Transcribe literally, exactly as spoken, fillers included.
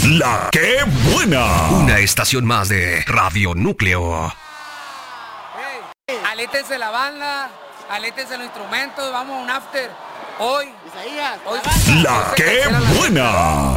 La que buena. Una estación más de Radio Núcleo. Hey, alétense la banda, alétense los instrumentos, vamos a un after. Hoy, Isaías, hoy La que buena.